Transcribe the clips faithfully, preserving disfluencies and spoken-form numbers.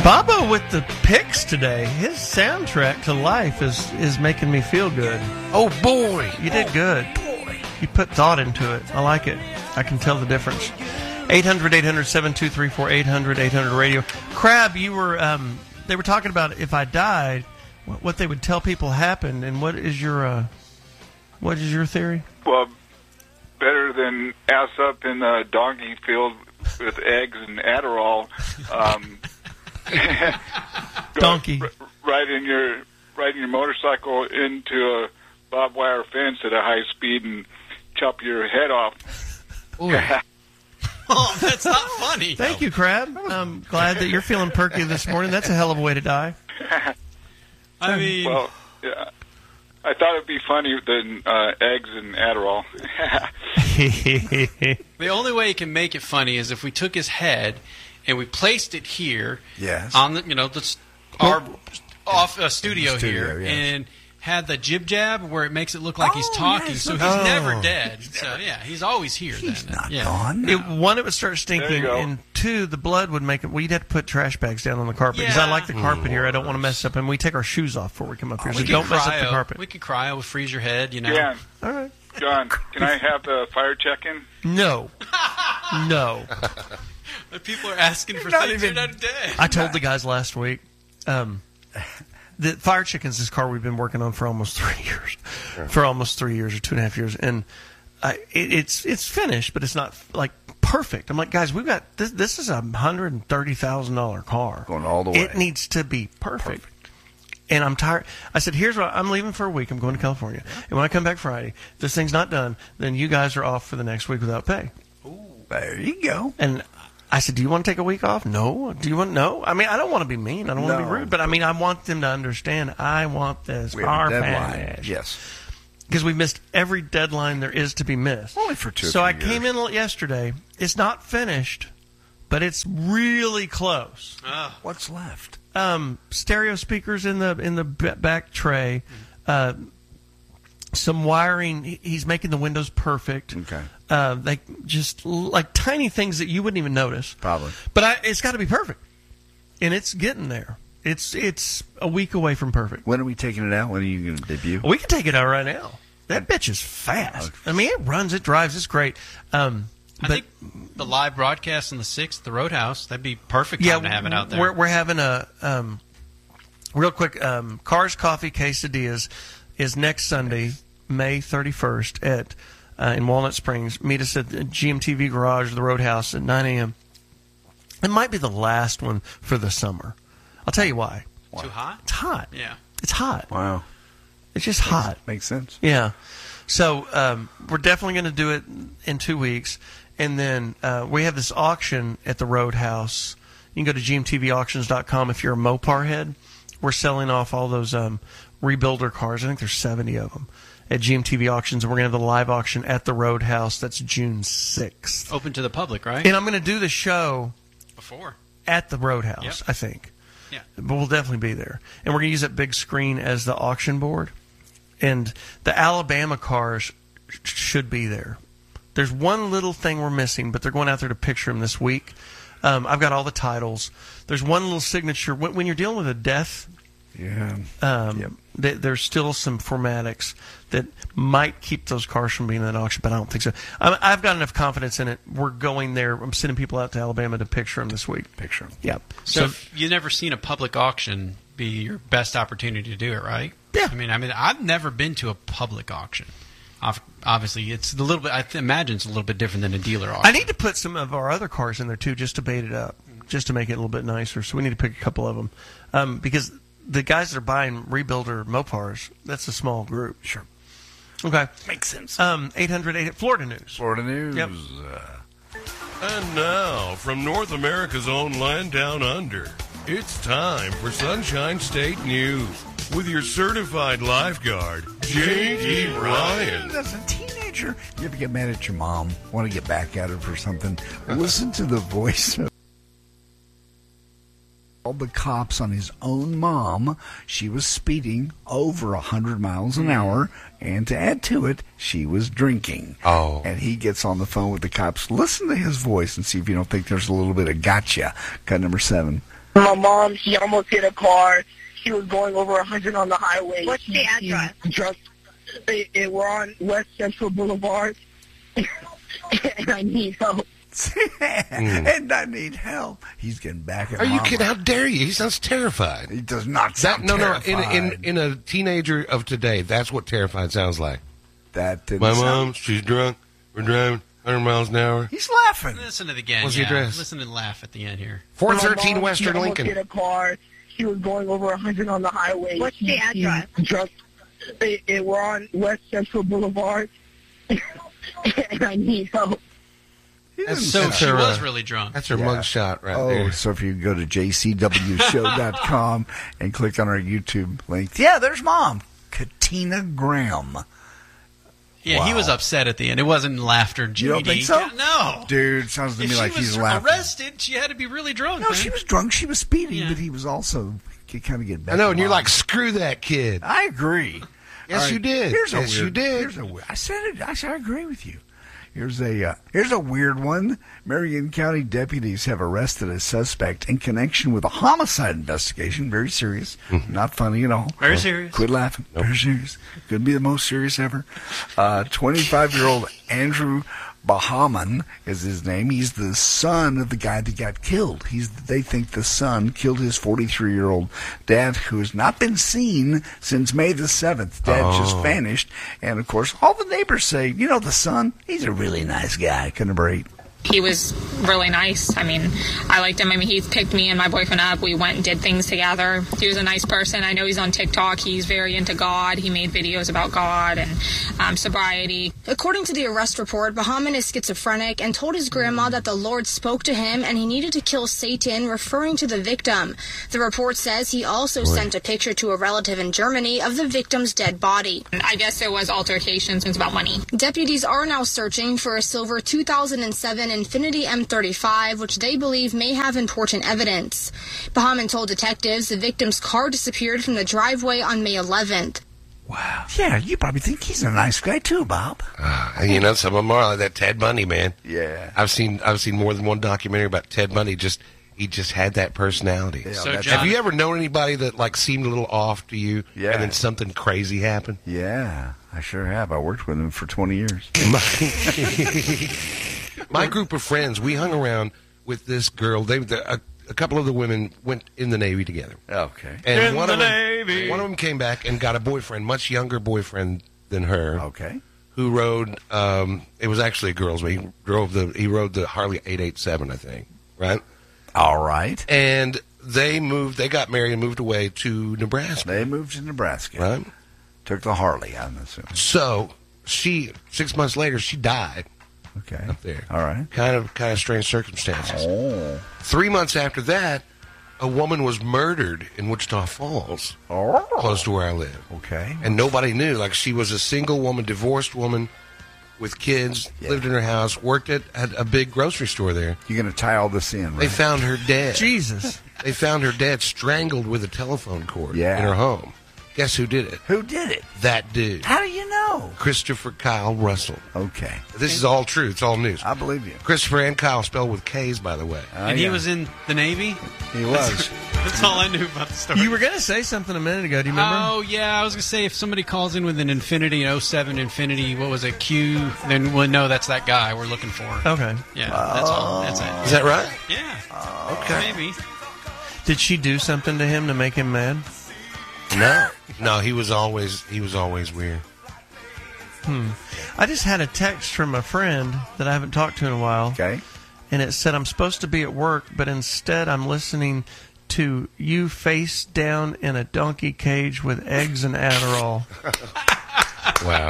Baba with the picks today. His soundtrack to life is, is making me feel good. Oh, boy. You did oh, good. Boy. You put thought into it. I like it. I can tell the difference. eight hundred, eight hundred, seven two three four, eight hundred, eight hundred radio. Crab, you were, um, they were talking about if I died, what, what they would tell people happened, and what is your, uh, what is your theory? Well, better than ass up in a donkey field with eggs and Adderall. Um, donkey. R- riding your riding your motorcycle into a barbed wire fence at a high speed and chop your head off. Oh, that's not funny. Thank you, Crab. I'm glad that you're feeling perky this morning. That's a hell of a way to die. I mean, well, yeah. I thought it'd be funnier than uh, eggs and Adderall. The only way you can make it funny is if we took his head and we placed it here, yes, on the you know the our off uh, studio, studio here, yes. and had the jib jab where it makes it look like oh, he's talking, yes, so he's oh. never dead. So yeah, he's always here. He's then. not yeah. gone. It, one, it would start stinking, and two, the blood would make it. Well, you'd have to put trash bags down on the carpet because yeah. I like the carpet here. I don't want to mess up, and we take our shoes off before we come up here, we so don't mess up the carpet. We could cryo, we'll freeze your head, you know. Yeah. All right. John, can I have the fire check-in? No. No. People are asking for not things even, you're not dead. I told the guys last week, um, the Fire Chicken's this car we've been working on for almost three years, sure. for almost three years or two and a half years, and I, it, it's it's finished, but it's not like perfect. I'm like, guys, we've got this. This is a hundred and thirty thousand dollar car, going all the way. It needs to be perfect. perfect. And I'm tired. I said, here's what I'm leaving for a week. I'm going to California, and when I come back Friday, if this thing's not done, then you guys are off for the next week without pay. Ooh, there you go. And I said, do you want to take a week off? No. Do you want no? I mean, I don't want to be mean. I don't want to No. be rude. But, I mean, I want them to understand I want this We have a car deadline. finished. Yes. Because we've missed every deadline there is to be missed. Only for two or So three I years. came in yesterday. It's not finished, but it's really close. Oh. What's left? Um, stereo speakers in the in the b- back tray. Uh, some wiring. He- He's making the windows perfect. Okay. Uh, like just l- like tiny things that you wouldn't even notice. Probably. But I, it's got to be perfect, and it's getting there. It's it's a week away from perfect. When are we taking it out? When are you going to debut? We can take it out right now. That bitch is fast. I mean, it runs, it drives, it's great. Um, I but think the live broadcast on the sixth, the Roadhouse, that'd be perfect time yeah, to have it out there. We're, we're having a um, real quick um, Cars Coffee Quesadillas is next Sunday, May thirty-first at uh, in Walnut Springs. Meet us at the G M T V Garage or the Roadhouse at nine a.m. It might be the last one for the summer. I'll tell you why. Too hot? It's hot. Yeah. It's hot. Wow. It's just hot. Makes sense. Yeah. So um, we're definitely going to do it in two weeks. And then uh, we have this auction at the Roadhouse. You can go to G M T V auctions dot com if you're a Mopar head. We're selling off all those um, rebuilder cars. I think there's seventy of them at G M T V Auctions. And we're going to have the live auction at the Roadhouse. That's June sixth. Open to the public, right? And I'm going to do the show Before. at the Roadhouse, Yep. I think. Yeah. But we'll definitely be there. And we're going to use that big screen as the auction board. And the Alabama cars sh- should be there. There's one little thing we're missing, but they're going out there to picture them this week. Um, I've got all the titles. There's one little signature. When, when you're dealing with a death, Yeah. um, Yep. th- there's still some formatics that might keep those cars from being in that auction, but I don't think so. I, I've got enough confidence in it. We're going there. I'm sending people out to Alabama to picture them this week. Picture 'em. Yep. So, So, if you've never seen a public auction be your best opportunity to do it, right? Yeah. I mean, I mean, I've never been to a public auction. Ob- Obviously, it's a little bit. I th- imagine it's a little bit different than a dealer auction. I need to put some of our other cars in there too, just to bait it up, just to make it a little bit nicer. So we need to pick a couple of them um, because the guys that are buying rebuilder Mopars, that's a small group. Sure. Okay. Makes sense. Um, eight hundred eight Florida News. Florida News. Yep. Uh, And now, from North America's own land down under, it's time for Sunshine State News with your certified lifeguard, J T Ryan. As a teenager, you ever get mad at your mom, want to get back at her for something? Listen to the voice of all the cops on his own mom. She was speeding over one hundred miles an hour, and to add to it, she was drinking. Oh. And he gets on the phone with the cops. Listen to his voice and see if you don't think there's a little bit of gotcha. Cut number seven. My mom, she almost hit a car. She was going over one hundred on the highway. What's the address? Just, it, it, we're on West Central Boulevard, and I need help. mm. And I need help. He's getting back at Are you Mama. kidding? How dare you? He sounds terrified. He does not That, sound no, terrified. no. In, in in a teenager of today, that's what terrified sounds like. That didn't My sound- mom, she's drunk. We're driving one hundred miles an hour. He's laughing. Listen to the again. What's the yeah. address? Listen and laugh at the end here. four My thirteen mom, Western she almost Lincoln. hit a car. She was going over one hundred on the highway. What's the address? Just, it, it, we're on West Central Boulevard, and I need help. That's, So that's she her, was uh, really drunk. That's her Yeah. mugshot right Oh, there. so if you go to j c w show dot com and click on our YouTube link, yeah, there's Mom, Katina Graham. Yeah, he Wow. was upset at the end. It wasn't laughter. J D. You don't think so? No. Dude, sounds to If me she like was he's laughing. arrested, she had to be really drunk. No, man. she was drunk. She was speeding, Yeah. but he was also kind of getting back. I know, to and you're Mom. like, screw that kid. I agree. Yes, All you did. Here's a Yes, weird, you did. Here's a, weird- I said it. I said I agree with you. Here's a uh, here's a weird one. Marion County deputies have arrested a suspect in connection with a homicide investigation. Very serious, not funny at all. Very serious. Quit laughing. Very serious. Could be the most serious ever. Uh, twenty-five-year-old Andrew Bahaman is his name. He's the son of the guy that got killed. He's they think the son killed his forty-three-year-old dad, who has not been seen since May the seventh. Dad Oh. just vanished, and of course, all the neighbors say, you know, the son, he's a really nice guy. Couldn't breathe. He was really nice. I mean, I liked him. I mean, he picked me and my boyfriend up. We went and did things together. He was a nice person. I know he's on TikTok. He's very into God. He made videos about God and um, sobriety. According to the arrest report, Bahaman is schizophrenic and told his grandma that the Lord spoke to him and he needed to kill Satan, referring to the victim. The report says he also sent a picture to a relative in Germany of the victim's dead body. I guess there was altercations. It was about money. Deputies are now searching for a silver two thousand seven Infiniti M thirty-five, which they believe may have important evidence. Bahaman told detectives the victim's car disappeared from the driveway on May eleventh. Wow. Yeah, you probably think he's a nice guy too, Bob. Uh, you know, some of them are like that Ted Bundy, man. Yeah. I've seen I've seen more than one documentary about Ted Bundy. Just he just had that personality. Yeah, So, that's- John- Have you ever known anybody that like seemed a little off to you, Yeah. and then something crazy happened? Yeah, I sure have. I worked with him for twenty years. My group of friends, we hung around with this girl. They, the, a, a couple of the women went in the Navy together, Okay. and In one the of them, Navy. one of them came back and got a boyfriend, much younger boyfriend than her, Okay. who rode. Um, it was actually a girl's. But he drove the. He rode the Harley eight eighty-seven, I think. Right, All right. and they moved. They got married and moved away to Nebraska. They moved to Nebraska. Right. Took the Harley, I'm assuming. So she six months later she died Okay. up there. All right. Kind of kind of strange circumstances. Oh. Three months after that, a woman was murdered in Wichita Falls, Oh. close to where I live, Okay. and nobody knew. Like she was a single woman, divorced woman with kids, Yeah. lived in her house, worked at, at a big grocery store there. You're going to tie all this in, right? They found her dead. Jesus. They found her dead, strangled with a telephone cord Yeah. in her home. Guess who did it? Who did it? That dude, How do you know? Christopher Kyle Russell. Okay. This is all true. It's all news. I believe you. Christopher and Kyle spelled with K's, by the way. Oh, and he yeah. was in the Navy? He was. That's all I knew about the story. You were going to say something a minute ago. Do you remember? Oh, yeah. I was going to say if somebody calls in with an Infinity, an oh seven Infinity, what was it, Q, then we'll know that's that guy we're looking for. Okay. Yeah, that's all. That's it. Is that right? Yeah. Okay. Maybe. Did she do something to him to make him mad? No, no. He was always he was always weird. I just had a text from a friend that I haven't talked to in a while. Okay. And it said, I'm supposed to be at work, but instead I'm listening to you face down in a donkey cage with eggs and Adderall. Wow.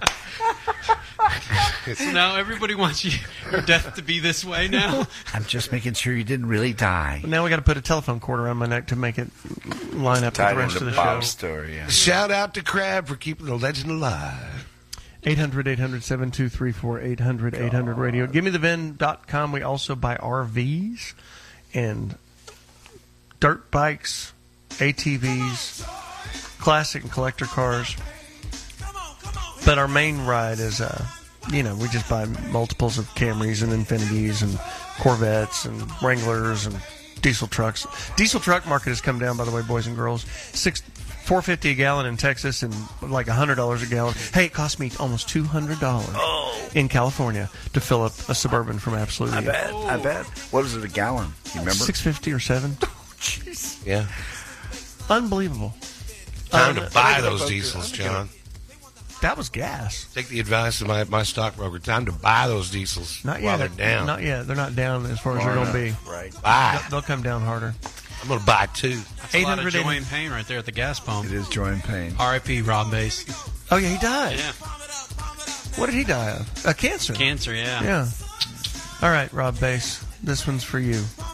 So now everybody wants you, your death to be this way now? I'm just making sure you didn't really die. Now we got to put a telephone cord around my neck to make it line up with Tied the rest into of the Bob's show. story, yeah. Shout out to Crab for keeping the legend alive. eight hundred, eight hundred, seven two three four, eight hundred, eight hundred radio. Give me the vin dot com. We also buy R Vs and dirt bikes, A T Vs, classic and collector cars. But our main ride is, uh, you know, we just buy multiples of Camrys and Infinities and Corvettes and Wranglers and diesel trucks. Diesel truck market has come down, by the way, boys and girls. Six. Four fifty a gallon in Texas and like a hundred dollars a gallon. Hey, it cost me almost two hundred dollars oh. in California to fill up a Suburban from Absolute. I bet. Oh. I bet. What is it a gallon? You remember? Six fifty or seven. Oh, jeez. Yeah. Unbelievable. Time um, to buy those diesels, John. That was gas. Take the advice of my, my stockbroker. Time to buy those diesels not while yet. they're down. Not yet. They're not down as far as they're going to be. Right. Buy. They'll, they'll come down harder. I'm going to buy two. That's a lot of joy and pain right there at the gas pump. It is joy and pain. R I P Rob Bass. Oh, yeah, he died. Yeah. What did he die of? A cancer. Cancer, yeah. Yeah. All right, Rob Bass. This one's for you.